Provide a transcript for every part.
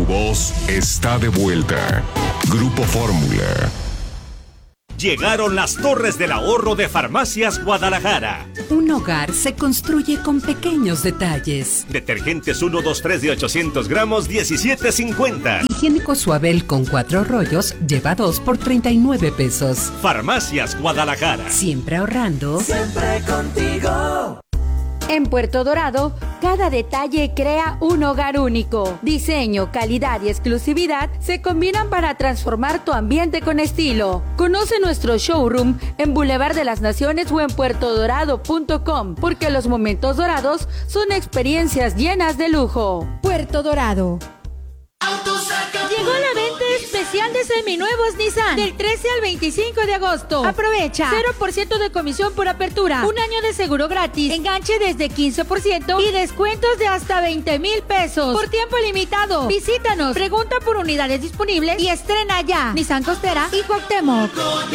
voz está de vuelta. Grupo Fórmula. Llegaron las Torres del Ahorro de Farmacias Guadalajara. Un hogar se construye con pequeños detalles. Detergentes 1, 2, 3 de 800 gramos, 17.50. Higiénico Suabel con 4 rollos, lleva 2 por 39 pesos. Farmacias Guadalajara. Siempre ahorrando. Siempre contigo. En Puerto Dorado, cada detalle crea un hogar único. Diseño, calidad y exclusividad se combinan para transformar tu ambiente con estilo. Conoce nuestro showroom en Boulevard de las Naciones o en puertodorado.com, porque los momentos dorados son experiencias llenas de lujo. Puerto Dorado. Llegó la venta especial de seminuevos Nissan del 13 al 25 de agosto. Aprovecha 0% de comisión por apertura, un año de seguro gratis, enganche desde 15% y descuentos de hasta 20,000 pesos por tiempo limitado. Visítanos, pregunta por unidades disponibles y estrena ya. Nissan Costera y Cuauhtémoc.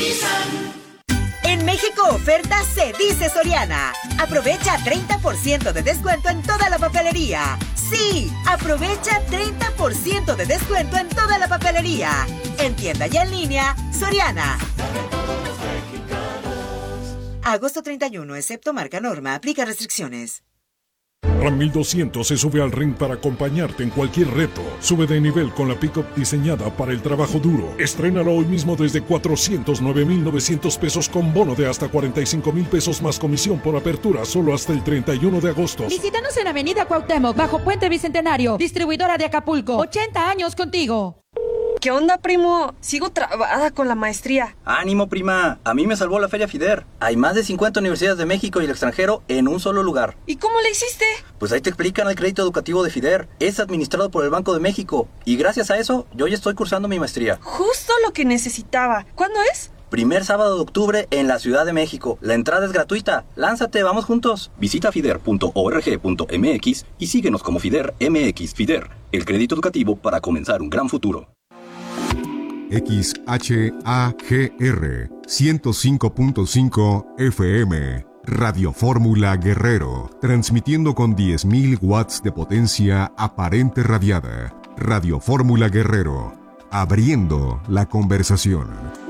En México oferta se dice Soriana. Aprovecha 30% de descuento en toda la papelería. Sí, aprovecha 30% de descuento en toda la papelería. En tienda y en línea, Soriana. Agosto 31, excepto marca Norma, aplica restricciones. Ram 1200 se sube al ring para acompañarte en cualquier reto. Sube de nivel con la pickup diseñada para el trabajo duro. Estrénalo hoy mismo desde 409,900 pesos con bono de hasta 45,000 pesos más comisión por apertura solo hasta el 31 de agosto. Visítanos en Avenida Cuauhtémoc, bajo Puente Bicentenario, distribuidora de Acapulco. 80 años contigo. ¿Qué onda, primo? Sigo trabada con la maestría. ¡Ánimo, prima! A mí me salvó la Feria FIDER. Hay más de 50 universidades de México y el extranjero en un solo lugar. ¿Y cómo le hiciste? Pues ahí te explican el crédito educativo de FIDER. Es administrado por el Banco de México. Y gracias a eso, yo ya estoy cursando mi maestría. Justo lo que necesitaba. ¿Cuándo es? Primer sábado de octubre en la Ciudad de México. La entrada es gratuita. ¡Lánzate, vamos juntos! Visita fider.org.mx y síguenos como FIDER MX. FIDER, el crédito educativo para comenzar un gran futuro. XHAGR 105.5 FM Radio Fórmula Guerrero, transmitiendo con 10,000 watts de potencia aparente radiada. Radio Fórmula Guerrero, abriendo la conversación.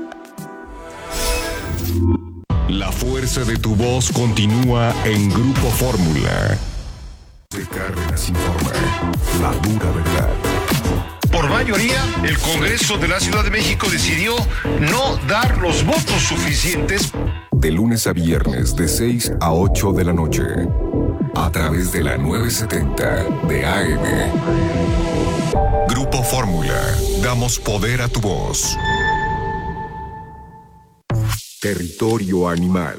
La fuerza de tu voz continúa en Grupo Fórmula. De Cárdenas informa, la dura verdad. Por mayoría, el Congreso de la Ciudad de México decidió no dar los votos suficientes. De lunes a viernes, de 6 a 8 de la noche, a través de la 970 de AM. Grupo Fórmula, damos poder a tu voz. Territorio animal.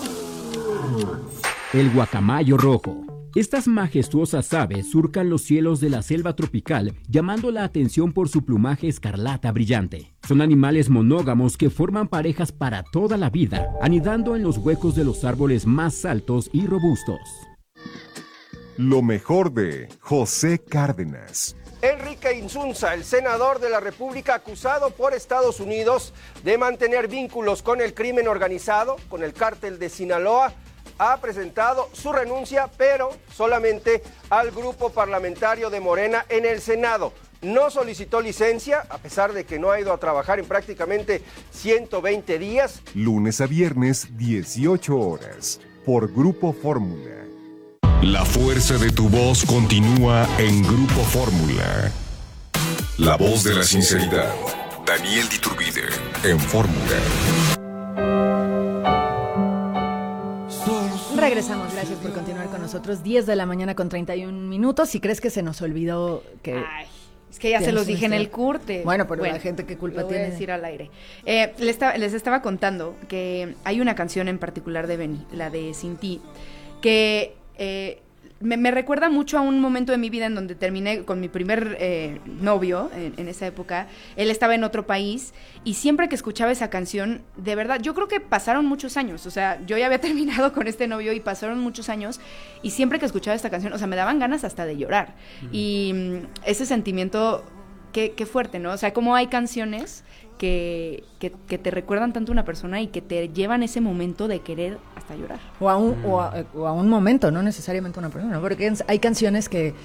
El guacamayo rojo. Estas majestuosas aves surcan los cielos de la selva tropical, llamando la atención por su plumaje escarlata brillante. Son animales monógamos que forman parejas para toda la vida, anidando en los huecos de los árboles más altos y robustos. Lo mejor de José Cárdenas. Enrique Insunza, el senador de la República acusado por Estados Unidos de mantener vínculos con el crimen organizado, con el cártel de Sinaloa, ha presentado su renuncia, pero solamente al grupo parlamentario de Morena en el Senado. No solicitó licencia, a pesar de que no ha ido a trabajar en prácticamente 120 días. Lunes a viernes, 18 horas, por Grupo Fórmula. La fuerza de tu voz continúa en Grupo Fórmula. La voz de la sinceridad. Daniel Diturbide, en Fórmula. Regresamos, gracias por continuar con nosotros. 10 de la mañana con 31 minutos. Si crees que se nos olvidó que... Ay, es que ya se los dije en el curte. Bueno, pero la gente, ¿qué culpa tiene? Voy a decir al aire. Les estaba contando que hay una canción en particular de Benny, la de Sin Ti, que... Me recuerda mucho a un momento de mi vida en donde terminé con mi primer novio, en esa época. Él estaba en otro país y siempre que escuchaba esa canción, de verdad, yo creo que pasaron muchos años. O sea, yo ya había terminado con este novio y pasaron muchos años y siempre que escuchaba esta canción, o sea, me daban ganas hasta de llorar. Y ese sentimiento, qué fuerte, ¿no? O sea, como hay canciones que te recuerdan tanto a una persona y que te llevan ese momento de querer hasta llorar. O a un momento, no necesariamente a una persona, porque hay canciones que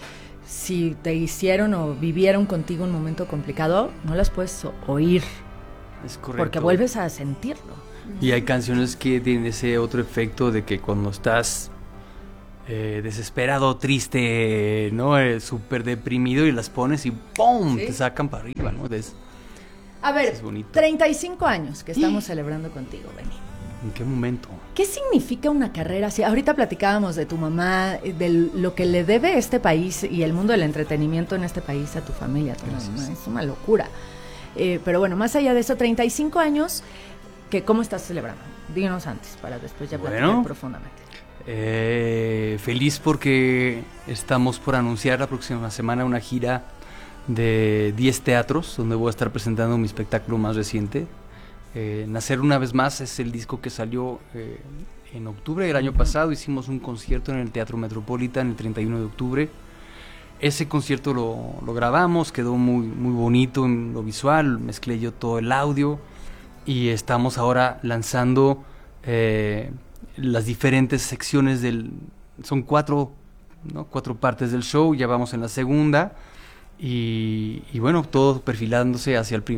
si te hicieron o vivieron contigo un momento complicado, no las puedes oír. Es correcto. Porque vuelves a sentirlo. Y hay canciones que tienen ese otro efecto de que cuando estás desesperado, triste, ¿no? Súper deprimido y las pones y ¡pum! ¿Sí? Te sacan para arriba, ¿no? A ver, 35 años que estamos celebrando contigo, Benny. ¿En qué momento? ¿Qué significa una carrera así? Ahorita platicábamos de tu mamá, de lo que le debe este país y el mundo del entretenimiento en este país a tu familia, a tu mamá. Es una locura. Pero bueno, más allá de eso, 35 años, ¿cómo estás celebrando? Díganos antes, para después ya platicar profundamente. Feliz porque estamos por anunciar la próxima semana una gira de 10 teatros, donde voy a estar presentando mi espectáculo más reciente. Nacer una vez más es el disco que salió en octubre del año pasado. Hicimos un concierto en el Teatro Metropolitan el 31 de octubre. Ese concierto lo grabamos, quedó muy, muy bonito en lo visual, mezclé yo todo el audio y estamos ahora lanzando las diferentes secciones son 4 partes del show, ya vamos en la segunda y bueno, todo perfilándose hacia el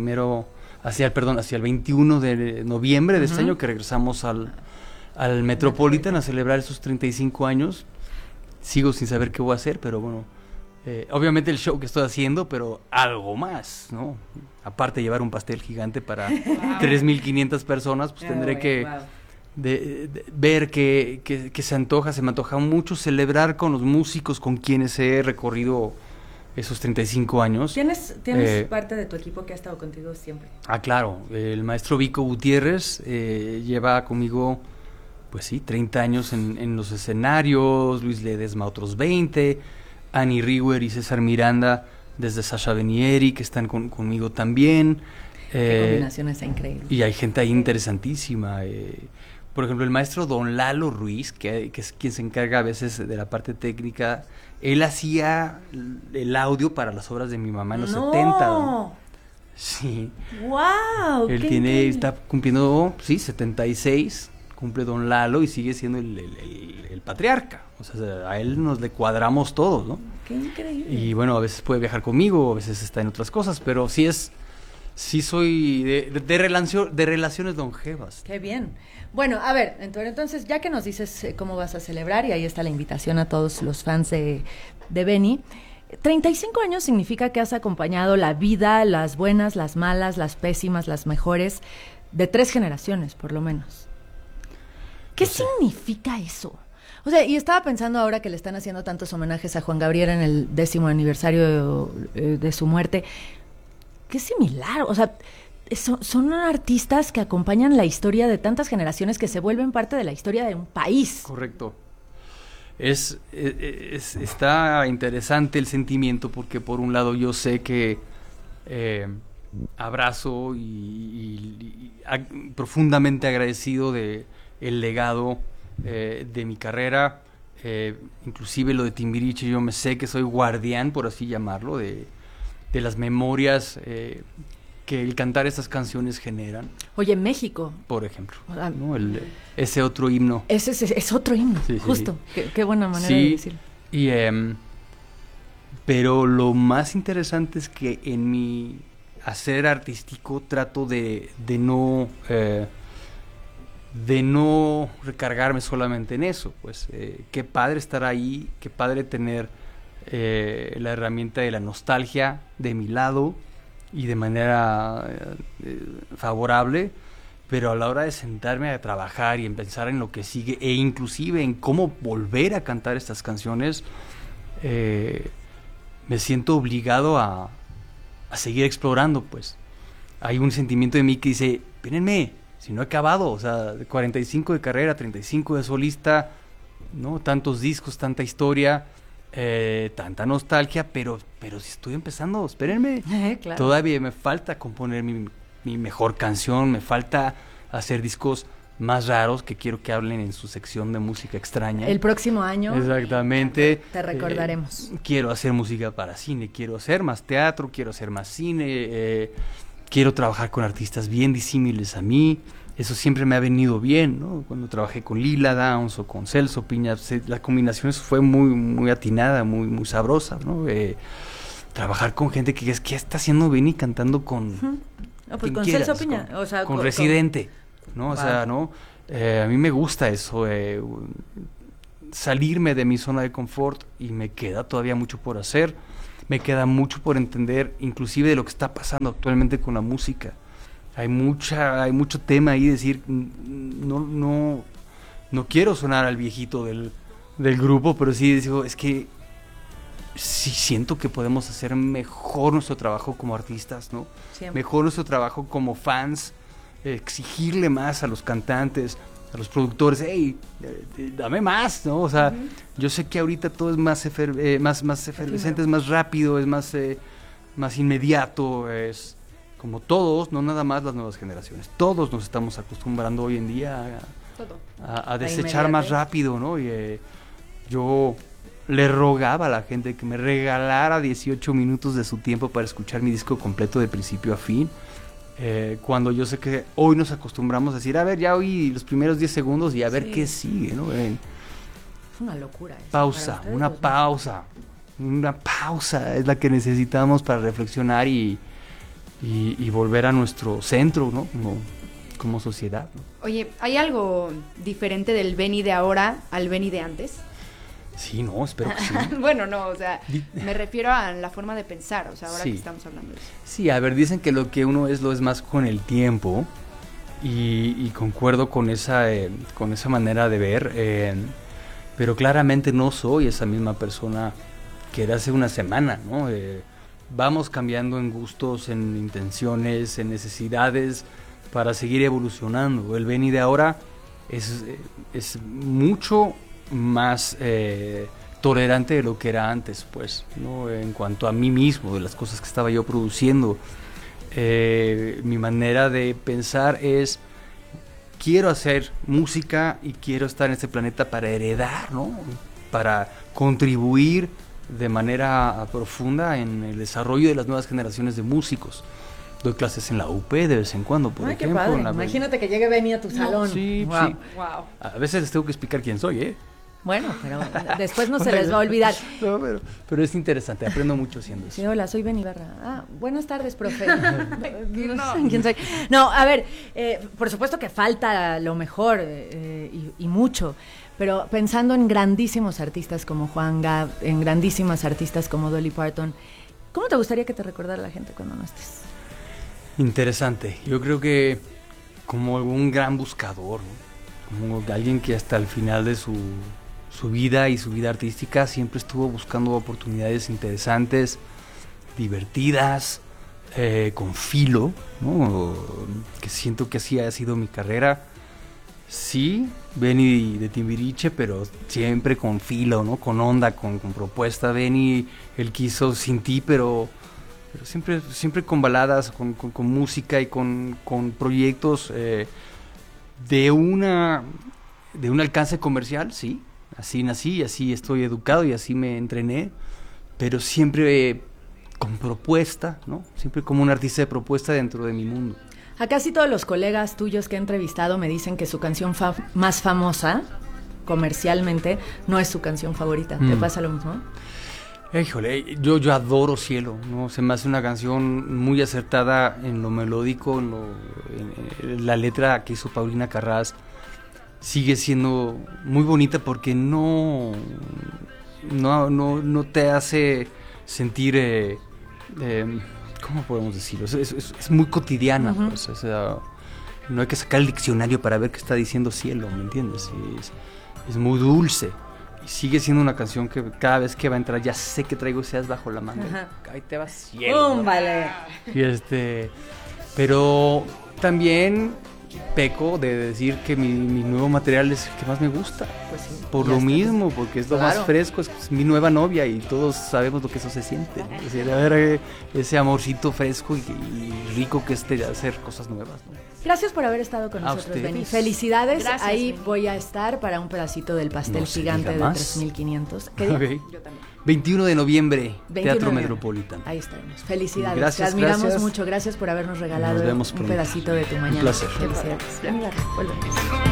21 de noviembre de este año, que regresamos al Metropolitan a celebrar esos 35 años. Sigo sin saber qué voy a hacer, pero bueno, obviamente el show que estoy haciendo, pero algo más, ¿no? Aparte de llevar un pastel gigante para 3,500 personas, pues tendré que ver que se me antoja mucho celebrar con los músicos con quienes he recorrido esos 35 años. ¿Tienes parte de tu equipo que ha estado contigo siempre? Claro, el maestro Vico Gutiérrez lleva conmigo, pues sí, 30 años en los escenarios, Luis Ledesma otros 20, Annie Riwer y César Miranda desde Sasha Venieri, que están conmigo también. Qué combinación esa increíble. Y hay gente ahí interesantísima. Por ejemplo, el maestro Don Lalo Ruiz, que es quien se encarga a veces de la parte técnica, él hacía el audio para las obras de mi mamá en los 70. ¿No? Sí. ¡Wow! Él está cumpliendo, 76, cumple Don Lalo y sigue siendo el patriarca. O sea, a él nos le cuadramos todos, ¿no? ¡Qué increíble! Y bueno, a veces puede viajar conmigo, a veces está en otras cosas, pero sí soy de relaciones longevas. ¡Qué bien! Bueno, a ver, entonces ya que nos dices cómo vas a celebrar, y ahí está la invitación a todos los fans de Benny, 35 años significa que has acompañado la vida, las buenas, las malas, las pésimas, las mejores, de 3 generaciones, por lo menos. ¿Qué significa eso? O sea, y estaba pensando ahora que le están haciendo tantos homenajes a Juan Gabriel en el 10º aniversario de su muerte. Qué similar, o sea, son artistas que acompañan la historia de tantas generaciones que se vuelven parte de la historia de un país. Correcto. Está interesante el sentimiento porque por un lado yo sé que abrazo y profundamente agradecido de el legado de mi carrera, inclusive lo de Timbiriche, yo me sé que soy guardián, por así llamarlo, de las memorias que el cantar estas canciones generan. Oye, México, por ejemplo, ¿no? Ese otro himno. Es otro himno, sí, justo. Sí. Qué buena manera de decirlo. Y, pero lo más interesante es que en mi hacer artístico trato de no recargarme solamente en eso. Pues qué padre estar ahí, qué padre tener la herramienta de la nostalgia de mi lado y de manera favorable, pero a la hora de sentarme a trabajar y en pensar en lo que sigue e inclusive en cómo volver a cantar estas canciones, me siento obligado a seguir explorando. Pues hay un sentimiento de mí que dice, espérenme, si no he acabado, o sea, 45 de carrera, 35 de solista, ¿no? Tantos discos, tanta historia, tanta nostalgia, pero si estoy empezando, espérenme, claro. Todavía me falta componer mi mejor canción, me falta hacer discos más raros que quiero que hablen en su sección de música extraña. El próximo año. Exactamente. Te recordaremos. Quiero hacer música para cine, quiero hacer más teatro, quiero hacer más cine, quiero trabajar con artistas bien disímiles a mí, eso siempre me ha venido bien, ¿no? Cuando trabajé con Lila Downs o con Celso Piña, la combinación fue muy atinada, muy sabrosa, ¿no? Trabajar con gente que es que está haciendo Benny cantando con... No, pues con Celso Piña, o sea... Con Residente, ¿no? O sea, ¿no? A mí me gusta eso, salirme de mi zona de confort, y me queda todavía mucho por hacer, me queda mucho por entender, inclusive de lo que está pasando actualmente con la música. Hay mucho tema ahí, decir, no quiero sonar al viejito del grupo, pero sí digo, es que sí siento que podemos hacer mejor nuestro trabajo como artistas, ¿no? Siempre. Mejor nuestro trabajo como fans, exigirle más a los cantantes, a los productores, hey, dame más, ¿no? O sea, yo sé que ahorita todo es más efervescente, es más rápido, es más inmediato, es como todos, no nada más las nuevas generaciones, todos nos estamos acostumbrando hoy en día a desechar más rápido, ¿no? Y yo le rogaba a la gente que me regalara 18 minutos de su tiempo para escuchar mi disco completo de principio a fin. Cuando yo sé que hoy nos acostumbramos a decir, a ver, ya oí los primeros 10 segundos y a ver qué sigue, ¿no? Es una locura eso. Pausa, una pausa es la que necesitamos para reflexionar y volver a nuestro centro, ¿no? Como sociedad, ¿no? Oye, ¿hay algo diferente del Benny de ahora al Benny de antes? Sí, no, espero que sí. Bueno, no, o sea, me refiero a la forma de pensar, o sea, ahora que estamos hablando de eso. Sí, a ver, dicen que lo que uno es, lo es más con el tiempo, y concuerdo con esa manera de ver, pero claramente no soy esa misma persona que era hace una semana, ¿no? Vamos cambiando en gustos, en intenciones, en necesidades, para seguir evolucionando. El Benny de ahora es mucho más tolerante de lo que era antes, pues, ¿no? En cuanto a mí mismo, de las cosas que estaba yo produciendo, mi manera de pensar es, quiero hacer música y quiero estar en este planeta para heredar, ¿no? Para contribuir de manera profunda en el desarrollo de las nuevas generaciones de músicos. Doy clases en la UP de vez en cuando, por ejemplo. Qué padre. Imagínate que llegue Benny a tu salón. Sí, wow. Sí. Wow. A veces les tengo que explicar quién soy, ¿eh? Bueno, pero después no se les va a olvidar. No, pero es interesante, aprendo mucho siendo eso. Sí, hola, soy Benny Barra. Buenas tardes, profe. ¿Quién soy? No, a ver, por supuesto que falta lo mejor y mucho, pero pensando en grandísimos artistas como Juan Gabb, en grandísimas artistas como Dolly Parton, ¿cómo te gustaría que te recordara la gente cuando no estés? Interesante. Yo creo que como un gran buscador, ¿no? Como alguien que hasta el final de su vida y su vida artística siempre estuvo buscando oportunidades interesantes, divertidas, con filo, ¿no? Que siento que así ha sido mi carrera. Sí, Benny de Timbiriche, pero siempre con filo, ¿no? Con onda, con propuesta. Benny, él quiso Sin Ti, pero siempre con baladas, con música y con proyectos de un alcance comercial, sí. Así nací, así estoy educado y así me entrené, pero siempre con propuesta, ¿no? Siempre como un artista de propuesta dentro de mi mundo. A casi todos los colegas tuyos que he entrevistado me dicen que su canción más famosa, comercialmente, no es su canción favorita. ¿Te pasa lo mismo? Híjole, yo adoro Cielo, ¿no? Se me hace una canción muy acertada en lo melódico, en la letra que hizo Paulina Carrás. Sigue siendo muy bonita porque no te hace sentir, ¿cómo podemos decirlo? Es muy cotidiana, pues, o sea, no hay que sacar el diccionario para ver qué está diciendo Cielo, ¿me entiendes? Es muy dulce y sigue siendo una canción que cada vez que va a entrar ya sé que traigo Seas bajo la manga. Ahí te va Cielo, ¿no? Vale. Y pero también peco de decir que mi nuevo material es el que más me gusta, pues sí, por lo mismo, porque es lo más fresco, es mi nueva novia y todos sabemos lo que eso se siente, ¿no? Es decir, a ver, ese amorcito fresco y rico que es de hacer cosas nuevas, ¿no? Gracias por haber estado con nosotros, Benny. Felicidades. Gracias, ahí Benny. Voy a estar para un pedacito del pastel gigante de 3,500. Okay. Yo también. 21 de noviembre, Teatro Metropolitano. Ahí estaremos. Felicidades. Gracias, te admiramos mucho. Gracias por habernos regalado un pedacito de tu mañana. Un placer. Así es. Volvemos.